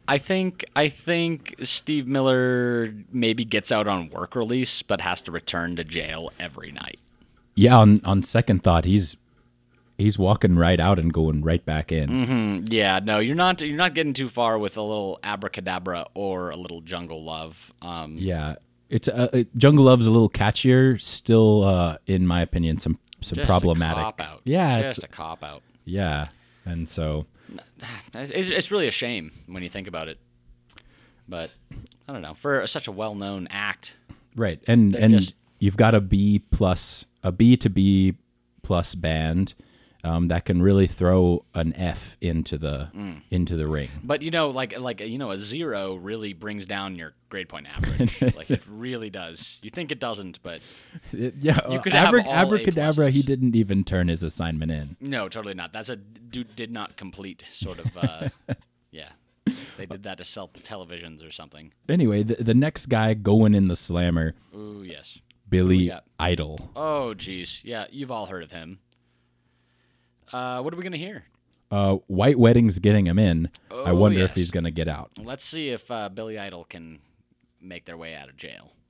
I think Steve Miller maybe gets out on work release, but has to return to jail every night. Yeah, on second thought, he's walking right out and going right back in. Yeah, no, you're not getting too far with a little abracadabra or a little jungle love. Yeah, it's Jungle Love's a little catchier. Still, in my opinion, some Just problematic. a cop out. Yeah, Just a cop out. yeah, and so It's really a shame when you think about it. But I don't know, for such a well-known act. right, and just- you've got a B to B plus band that can really throw an F into the ring. But a 0 really brings down your grade point average. Like it really does. You think it doesn't, but Yeah, You could have all abracadabra. A+. He didn't even turn his assignment in. no, totally not. That's a dude did not complete sort of. Yeah, they did that to sell televisions or something. Anyway, the next guy going in the slammer, Ooh, yes. Billy got? Idol. Oh, geez. Yeah, you've all heard of him. What are we gonna hear? White Wedding's getting him in. I Oh, wonder if yes. he's going to get out. Let's see if Billy Idol can make their way out of jail.